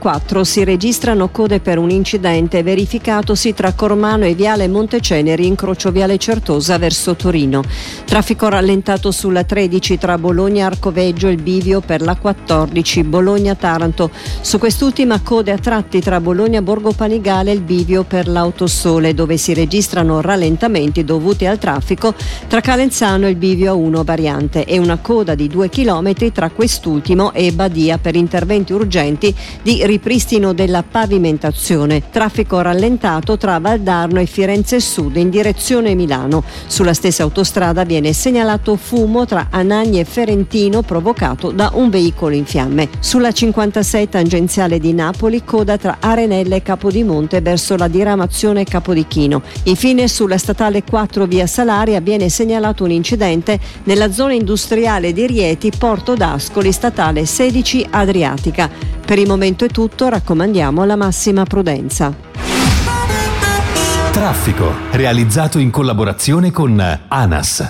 A4 si registrano code per un incidente verificatosi tra Cormano e Viale Monteceneri, incrocio Viale Certosa verso Torino. Traffico rallentato sulla 13 tra Bologna e Arcoveggio, il bivio per la 14 Bologna-Taranto. Su quest'ultima code a tratti tra Bologna e Borgo Panigale, il bivio per l'Autosole, dove si registrano rallentamenti dovuti al traffico tra Calenzano e il bivio A1 variante, e una coda di 2 chilometri tra quest'ultimo e Badia per interventi urgenti di ripristino della pavimentazione. Traffico rallentato tra Valdarno e Firenze Sud in direzione Milano. Sulla stessa autostrada viene segnalato fumo tra Anagni e Ferentino provocato da un veicolo in fiamme. Sulla 56 tangenziale di Napoli, coda tra Arenella e Capodimonte verso la diramazione Capodichino. Infine sulla statale 4 via Salaria viene segnalato un incidente nella zona industriale di Rieti, Porto d'Ascoli, statale 16 Adriatica. Per il momento è tutto, raccomandiamo la massima prudenza. Traffico, realizzato in collaborazione con ANAS.